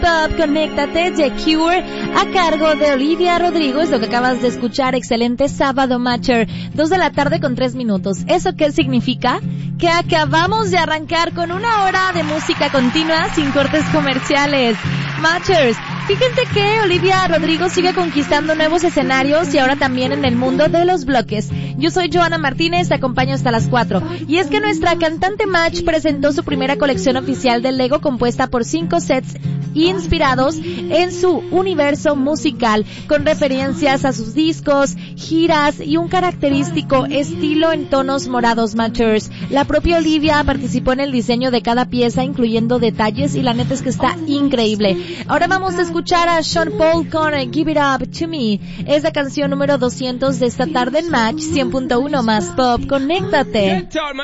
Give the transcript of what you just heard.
Pop, conéctate, The Cure, a cargo de Olivia Rodrigo, es lo que acabas de escuchar. Excelente sábado, Matcher, 2:03 p.m. ¿Eso qué significa? Que acabamos de arrancar con 1 hora de música continua sin cortes comerciales. Matchers, fíjense que Olivia Rodrigo sigue conquistando nuevos escenarios y ahora también en el mundo de los bloques. Yo soy Joana Martínez, te acompaño hasta las 4. Y es que nuestra cantante Match presentó su primera colección oficial de Lego compuesta por 5 sets inspirados en su universo musical, con referencias a sus discos, giras y un característico estilo en tonos morados. Matchers, la propia Olivia participó en el diseño de cada pieza, incluyendo detalles, y la neta es que está increíble. Ahora vamos a escuchar a Sean Paul con Give It Up To Me. Es la canción número 200 de esta tarde en Match 100.1 más Pop. Conéctate.